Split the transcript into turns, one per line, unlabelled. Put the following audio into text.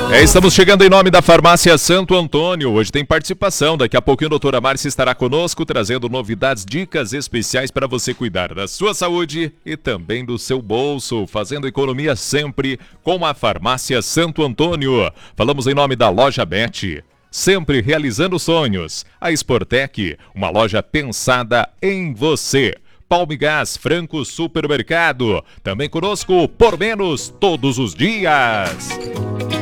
Estamos chegando em nome da Farmácia Santo Antônio. Hoje tem participação. Daqui a pouquinho a doutora Márcia estará conosco, trazendo novidades, dicas especiais para você cuidar da sua saúde e também do seu bolso, fazendo economia sempre com a Farmácia Santo Antônio. Falamos em nome da Loja Bet, sempre realizando sonhos. A Sportec, uma loja pensada em você. Palmigás, Franco Supermercado, também conosco por menos todos os dias.